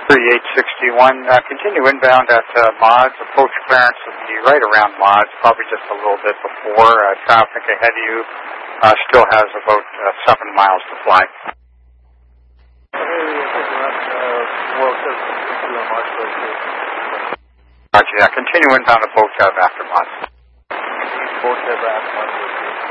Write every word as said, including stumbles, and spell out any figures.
thirty-eight sixty-one, uh, continue inbound at uh, Mods. Approach clearance will be right around Mods, probably just a little bit before. Uh, traffic ahead of you uh, still has about uh, seven miles to fly. Roger, yeah, continue inbound at Botev after Mods. Botev after Mods.